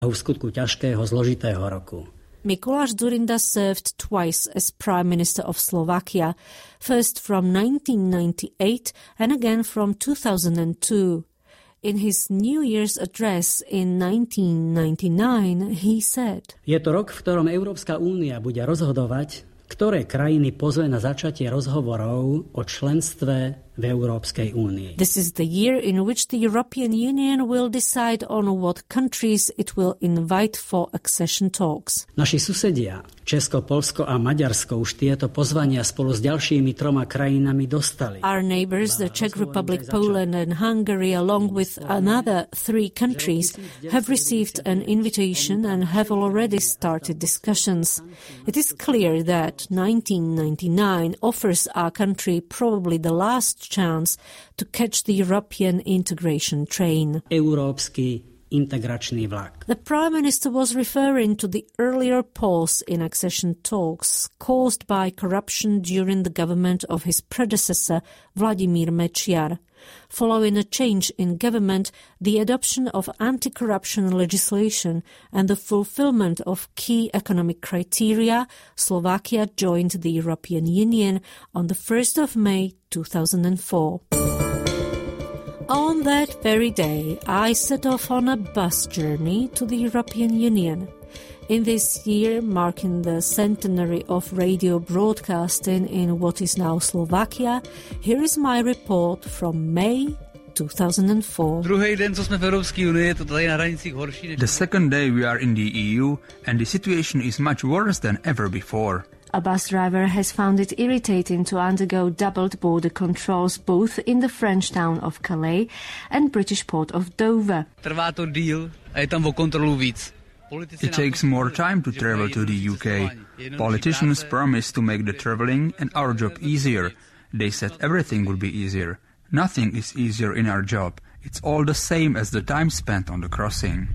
v skutku ťažkého, zložitého roku. Mikuláš Dzurinda served twice as Prime Minister of Slovakia, first from 1998 and again from 2002. In his New Year's address in 1999, he said: Je to rok, v ktorom Európska únia bude rozhodovať, ktoré krajiny pozve na začatie rozhovorov o členstve v Európskej únii. This is the year in which the European Union will decide on what countries it will invite for accession talks. Naši susedia, Česko, Poľsko a Maďarsko, už tieto pozvania spolu s ďalšími 3 krajinami dostali. Our neighbors, the Czech Republic, Poland and Hungary, along with another 3 countries, have received an invitation and have already started discussions. It is clear that 1999 offers our country probably the last chance to catch the European integration train. Európsky integračný vlak. The Prime Minister was referring to the earlier pause in accession talks caused by corruption during the government of his predecessor, Vladimír Mečiar. Following a change in government, the adoption of anti-corruption legislation and the fulfillment of key economic criteria, Slovakia joined the European Union on the 1st of May 2004. On that very day, I set off on a bus journey to the European Union. In this year, marking the centenary of radio broadcasting in what is now Slovakia, here is my report from May 2004. The second day we are in the EU and the situation is much worse than ever before. A bus driver has found it irritating to undergo doubled border controls both in the French town of Calais and British port of Dover. It takes more time to travel to the UK. Politicians promised to make the travelling and our job easier. They said everything would be easier. Nothing is easier in our job. It's all the same as the time spent on the crossing.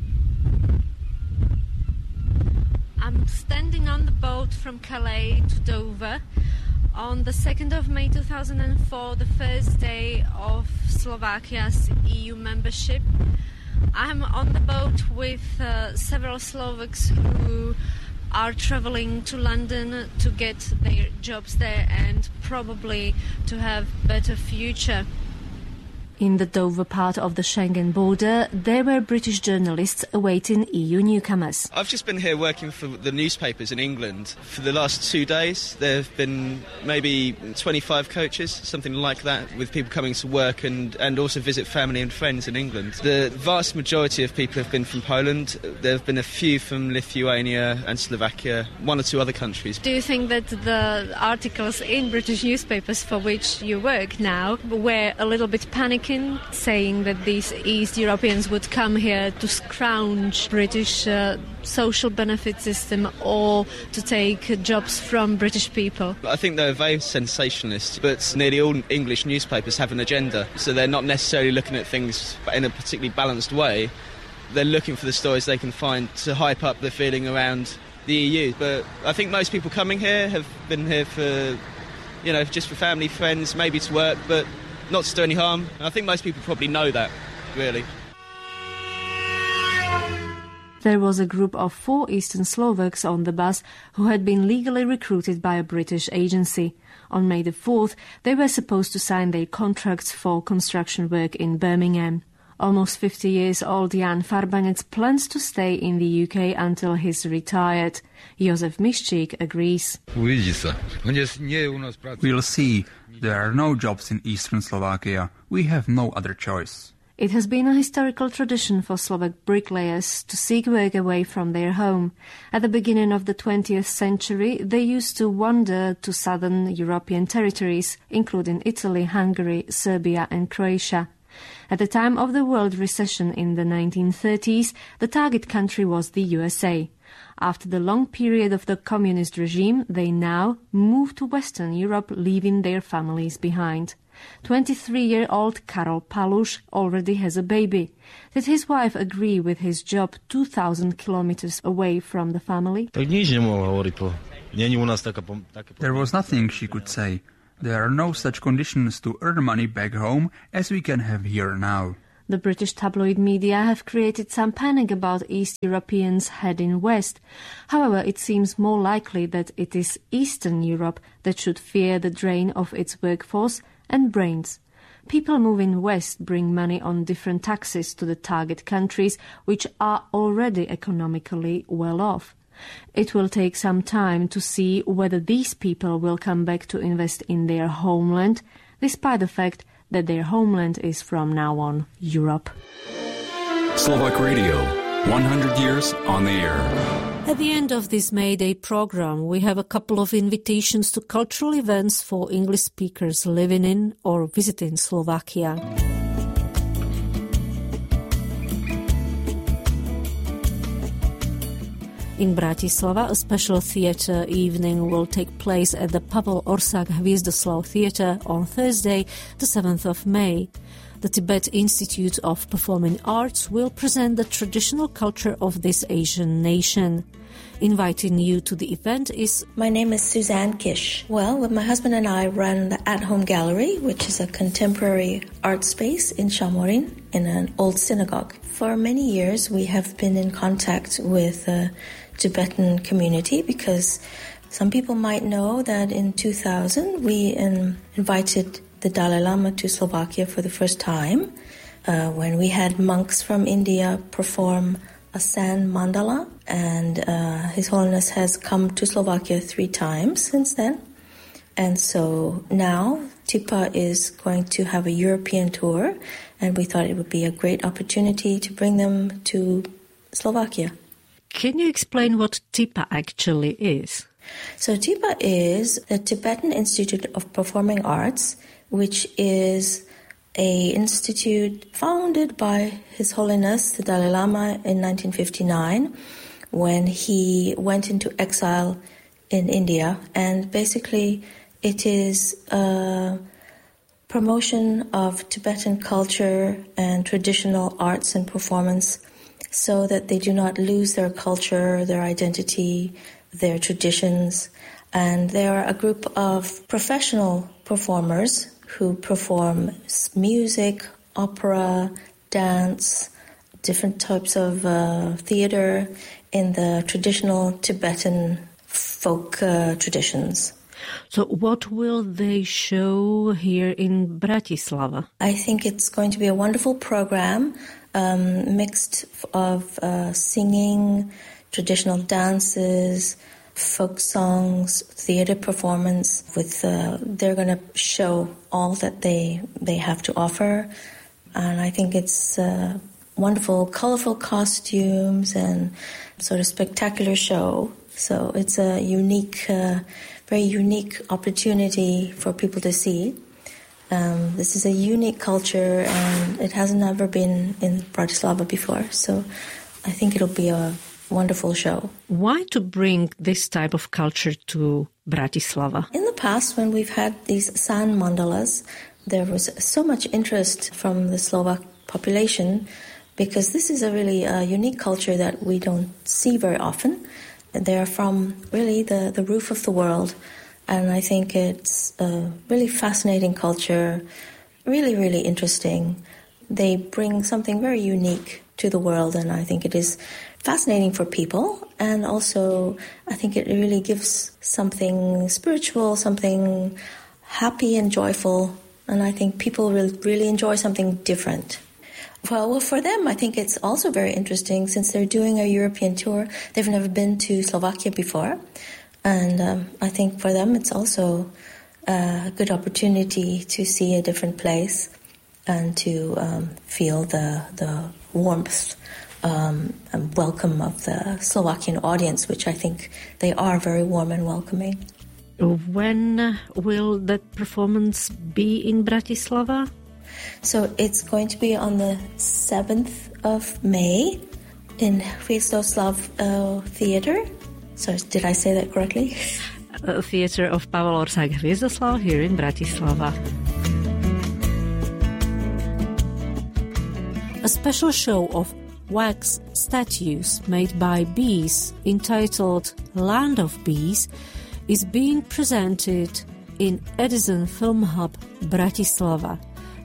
I'm standing on the boat from Calais to Dover on the 2nd of May 2004, the first day of Slovakia's EU membership. I'm on the boat with several Slovaks who are traveling to London to get their jobs there and probably to have better future. In the Dover part of the Schengen border, there were British journalists awaiting EU newcomers. I've just been here working for the newspapers in England. For the last 2 days, there have been maybe 25 coaches, something like that, with people coming to work and also visit family and friends in England. The vast majority of people have been from Poland. There have been a few from Lithuania and Slovakia, 1 or 2 other countries. Do you think that the articles in British newspapers for which you work now were a little bit panicky, saying that these East Europeans would come here to scrounge British social benefit system or to take jobs from British people? I think they're very sensationalist, but nearly all English newspapers have an agenda, so they're not necessarily looking at things in a particularly balanced way. They're looking for the stories they can find to hype up the feeling around the EU. But I think most people coming here have been here for, just for family, friends, maybe to work, but not to do any harm. I think most people probably know that, really. There was a group of 4 Eastern Slovaks on the bus who had been legally recruited by a British agency. On May the 4th, they were supposed to sign their contracts for construction work in Birmingham. Almost 50 years old Jan Farbanec plans to stay in the UK until he's retired. Jozef Miščík agrees. We'll see. There are no jobs in Eastern Slovakia. We have no other choice. It has been a historical tradition for Slovak bricklayers to seek work away from their home. At the beginning of the 20th century, they used to wander to southern European territories, including Italy, Hungary, Serbia and Croatia. At the time of the world recession in the 1930s, the target country was the USA. After the long period of the communist regime, they now move to Western Europe, leaving their families behind. 23-year-old Karol Paluš already has a baby. Did his wife agree with his job 2,000 kilometers away from the family? There was nothing she could say. There are no such conditions to earn money back home as we can have here now. The British tabloid media have created some panic about East Europeans heading west. However, it seems more likely that it is Eastern Europe that should fear the drain of its workforce and brains. People moving west bring money on different taxes to the target countries, which are already economically well off. It will take some time to see whether these people will come back to invest in their homeland, despite the fact that their homeland is from now on Europe. Slovak Radio, 100 years on the air. At the end of this May Day program, we have a couple of invitations to cultural events for English speakers living in or visiting Slovakia. In Bratislava, a special theatre evening will take place at the Pavel Orsak Hviezdoslav Theatre on Thursday, the 7th of May. The Tibet Institute of Performing Arts will present the traditional culture of this Asian nation. Inviting you to the event is... My name is Suzanne Kish. Well, my husband and I run the At Home Gallery, which is a contemporary art space in Chamorin, in an old synagogue. For many years, we have been in contact with the Tibetan community because some people might know that in 2000 we invited the Dalai Lama to Slovakia for the first time when we had monks from India perform a sand mandala, and His Holiness has come to Slovakia 3 times since then. And so now TIPA is going to have a European tour, and we thought it would be a great opportunity to bring them to Slovakia. Can you explain what TIPA actually is? So TIPA is the Tibetan Institute of Performing Arts, which is an institute founded by His Holiness the Dalai Lama in 1959 when he went into exile in India. And basically it is a promotion of Tibetan culture and traditional arts and performance so that they do not lose their culture, their identity, their traditions. And they are a group of professional performers who perform music, opera, dance, different types of theater in the traditional Tibetan folk traditions. So what will they show here in Bratislava? I think it's going to be a wonderful program, mixed of singing, traditional dances, folk songs, theater performance. They're going to show all that they have to offer. And I think it's wonderful, colorful costumes and sort of spectacular show. So it's a unique, very unique opportunity for people to see. This is a unique culture, and it hasn't ever been in Bratislava before. So I think it'll be a wonderful show. Why to bring this type of culture to Bratislava? In the past, when we've had these sand mandalas, there was so much interest from the Slovak population because this is a really unique culture that we don't see very often. They're from really the roof of the world, and I think it's a really fascinating culture, really, really interesting. They bring something very unique to the world, and I think it is fascinating for people, and also I think it really gives something spiritual, something happy and joyful, and I think people will really enjoy something different. Well, for them, I think it's also very interesting since they're doing a European tour. They've never been to Slovakia before, and I think for them it's also a good opportunity to see a different place and to feel the warmth and welcome of the Slovakian audience, which I think they are very warm and welcoming. When will that performance be in Bratislava? So it's going to be on the 7th of May in Hviezdoslav Theatre. So did I say that correctly? Theatre of Pavel Orsak Hviezdoslav here in Bratislava. A special show of wax statues made by bees, entitled Land of Bees, is being presented in Edison Film Hub, Bratislava.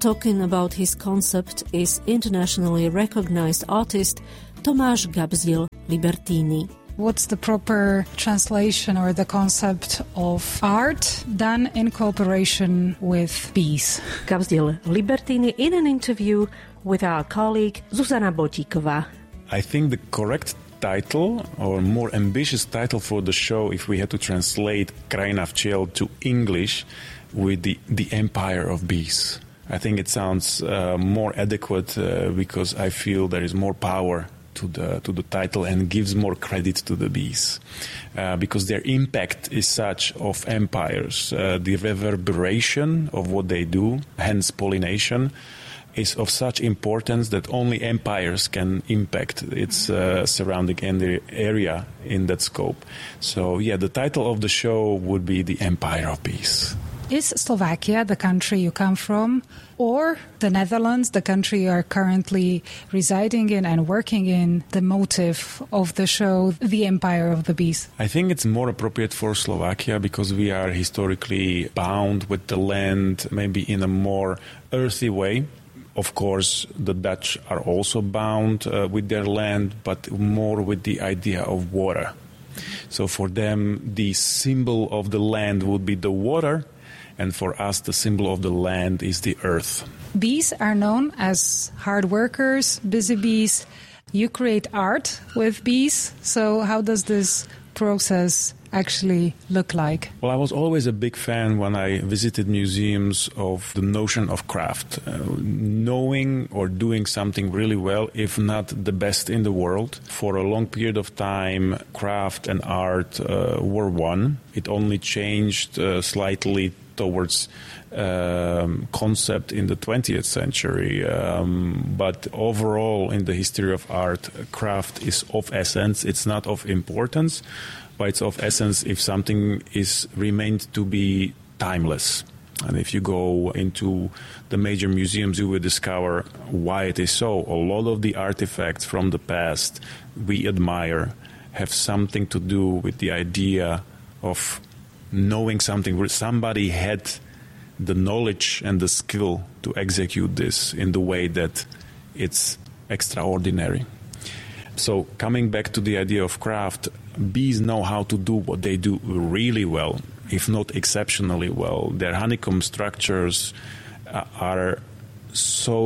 Talking about his concept is internationally recognized artist Tomáš Gabzdíl Libertini. What's the proper translation or the concept of art done in cooperation with bees? Gabzdíl Libertini in an interview with our colleague Zuzana Botíková. I think the correct title, or more ambitious title for the show, if we had to translate Krajina včiel to English, with the Empire of Bees. I think it sounds more adequate because I feel there is more power to the title and gives more credit to the bees because their impact is such of empires. The reverberation of what they do, hence pollination, is of such importance that only empires can impact its surrounding area in that scope. So, the title of the show would be The Empire of Bees. Is Slovakia the country you come from, or the Netherlands, the country you are currently residing in and working in, the motive of the show, The Empire of the Bees? I think it's more appropriate for Slovakia because we are historically bound with the land, maybe in a more earthy way. Of course, the Dutch are also bound with their land, but more with the idea of water. So for them, the symbol of the land would be the water, and for us, the symbol of the land is the earth. Bees are known as hard workers, busy bees. You create art with bees. So how does this process actually look like? Well, I was always a big fan when I visited museums of the notion of craft. Knowing or doing something really well, if not the best in the world. For a long period of time, craft and art were one. It only changed slightly towards concept in the 20th century. But overall, in the history of art, craft is of essence. It's not of importance, but it's of essence if something is remained to be timeless. And if you go into the major museums, you will discover why it is so. A lot of the artifacts from the past we admire have something to do with the idea of knowing something where somebody had the knowledge and the skill to execute this in the way that it's extraordinary. So coming back to the idea of craft, bees know how to do what they do really well, if not exceptionally well. Their honeycomb structures are so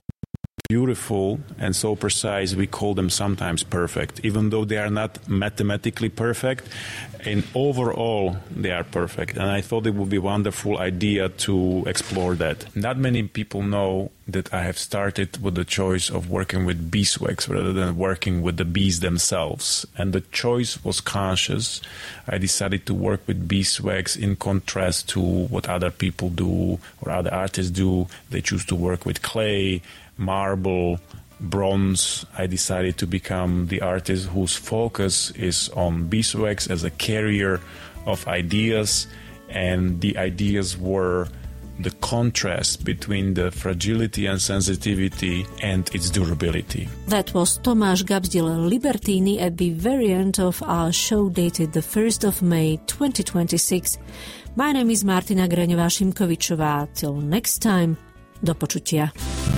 beautiful and so precise, we call them sometimes perfect. Even though they are not mathematically perfect, in overall they are perfect. And I thought it would be a wonderful idea to explore that. Not many people know that I have started with the choice of working with beeswax rather than working with the bees themselves. And the choice was conscious. I decided to work with beeswax in contrast to what other people do or other artists do. They choose to work with clay, marble, bronze. I decided to become the artist whose focus is on beeswax as a carrier of ideas, and the ideas were the contrast between the fragility and sensitivity and its durability. That was Tomáš Gabzdíl Libertini at the very end of our show dated the 1st of May 2026. My name is Martina Graňová-Šimkovičová. Till next time, do počutia.